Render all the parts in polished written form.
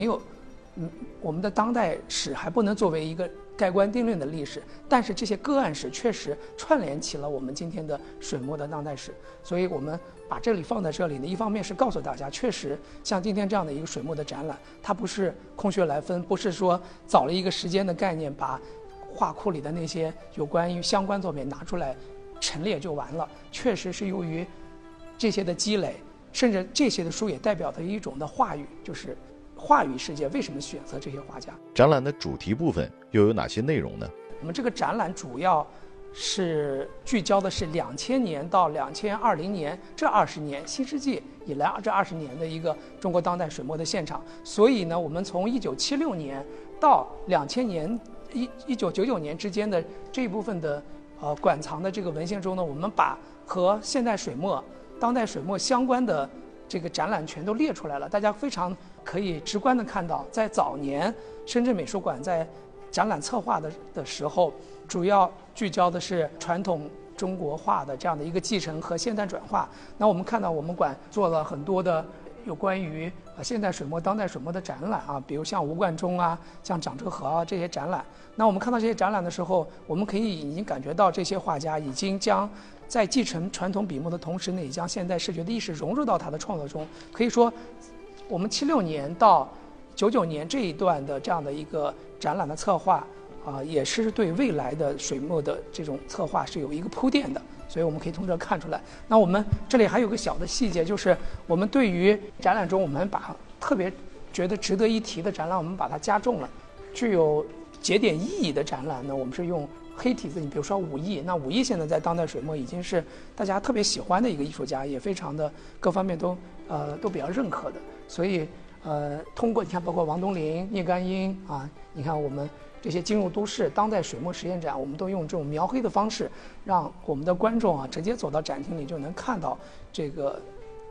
没有，我们的当代史还不能作为一个盖棺定论的历史，但是这些个案史确实串联起了我们今天的水墨的当代史。所以我们把这里放在这里呢，一方面是告诉大家，确实像今天这样的一个水墨的展览，它不是空穴来风，不是说找了一个时间的概念，把画库里的那些有关于相关作品拿出来陈列就完了。确实是由于这些的积累，甚至这些的书也代表着一种的话语，就是话语世界为什么选择这些画家。 展览的主题部分又有哪些内容呢？ 我们这个展览主要是聚焦的是2000年到2020年这20年新世纪以来这20年的一个中国当代水墨的现场。所以呢，我们从1976年到2000年1999年之间的这一部分的馆藏的这个文献中呢，我们把和现代水墨、当代水墨相关的这个展览全都列出来了。大家非常可以直观的看到，在早年深圳美术馆在展览策划的时候，主要聚焦的是传统中国画的这样的一个继承和现代转化。那我们看到我们馆做了很多的有关于现代水墨、当代水墨的展览啊，比如像吴冠中啊、像长哲和啊这些展览。那我们看到这些展览的时候，我们可以已经感觉到这些画家已经将在继承传统笔墨的同时呢，也将现代视觉的意识融入到他的创作中。可以说，我们76年到99年这一段的这样的一个展览的策划也是对未来的水墨的这种策划是有一个铺垫的。所以我们可以从这看出来。那我们这里还有个小的细节，就是我们对于展览中我们把特别觉得值得一提的展览，我们把它加重了。具有节点意义的展览呢，我们是用黑体字。你比如说武艺，那武艺现在在当代水墨已经是大家特别喜欢的一个艺术家，也非常的各方面都比较认可的。所以通过你看，包括王东林、聂干英啊，你看我们这些进入都市当代水墨实验展，我们都用这种描黑的方式，让我们的观众啊直接走到展厅里就能看到这个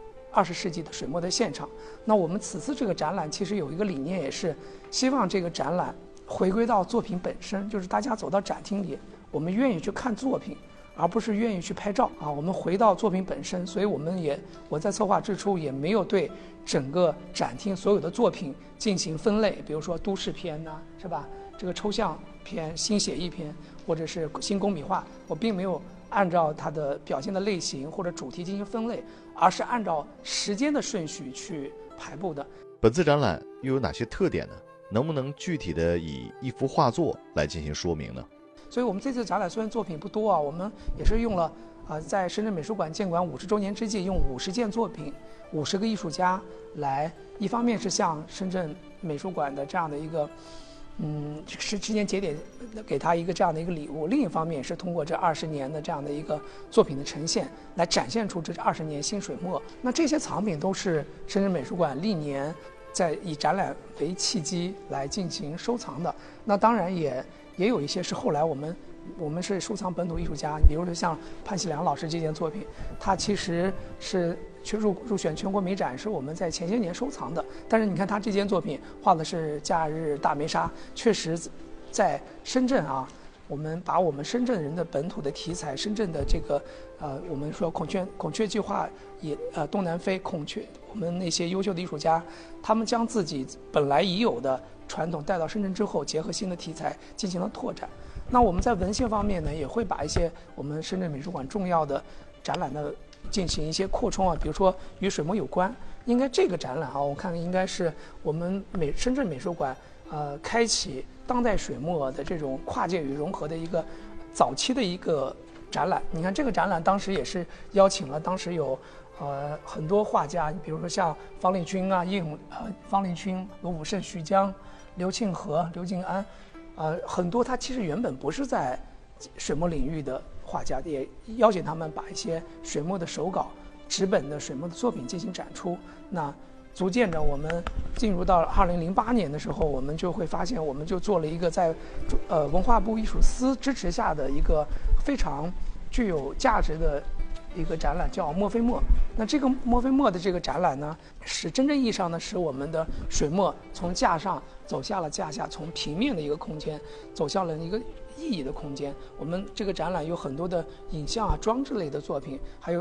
20世纪的水墨的现场。那我们此次这个展览其实有一个理念，也是希望这个展览回归到作品本身，就是大家走到展厅里，我们愿意去看作品，而不是愿意去拍照啊。我们回到作品本身，所以我在策划之初也没有对整个展厅所有的作品进行分类，比如说都市篇呐，是吧？这个抽象篇、新写意篇，或者是新工笔画，我并没有按照它的表现的类型或者主题进行分类，而是按照时间的顺序去排布的。 本次展览又有哪些特点呢？能不能具体的以一幅画作来进行说明呢？ 所以我们这次展览虽然作品不多啊，我们也是用了在深圳美术馆建馆50周年之际，用50件作品、50个艺术家来，一方面是向深圳美术馆的这样的一个时间节点给他一个这样的一个礼物，另一方面也是通过这20年的这样的一个作品的呈现，来展现出这20年新水墨。那这些藏品都是深圳美术馆历年在以展览为契机来进行收藏的。那当然也有一些是后来我们是收藏本土艺术家，比如说像潘锡良老师这件作品，他其实是入选全国美展，是我们在前些年收藏的。但是你看他这件作品画的是假日大梅沙，确实在深圳啊，我们把我们深圳人的本土的题材，深圳的这个我们说孔雀计划也东南飞孔雀，我们那些优秀的艺术家，他们将自己本来已有的传统带到深圳之后，结合新的题材进行了拓展。那我们在文献方面呢，也会把一些我们深圳美术馆重要的展览的进行一些扩充啊，比如说与水墨有关。应该这个展览啊，我看应该是我们深圳美术馆开启当代水墨的这种跨界与融合的一个早期的一个展览。你看这个展览当时也是邀请了当时有很多画家，比如说像方力钧啊、方力钧、罗武胜、徐江、刘庆和、刘静安，很多他其实原本不是在水墨领域的画家，也邀请他们把一些水墨的手稿、纸本的水墨的作品进行展出。那逐渐的，我们进入到2008年的时候，我们就会发现，我们就做了一个在文化部艺术司支持下的一个非常具有价值的一个展览，叫墨非墨。那这个墨非墨的这个展览呢，是真正意义上呢，使我们的水墨从架上走下了架下，从平面的一个空间走向了一个意义的空间。我们这个展览有很多的影像啊、装置类的作品，还有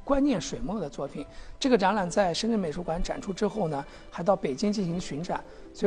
观念水墨的作品。这个展览在深圳美术馆展出之后呢，还到北京进行巡展。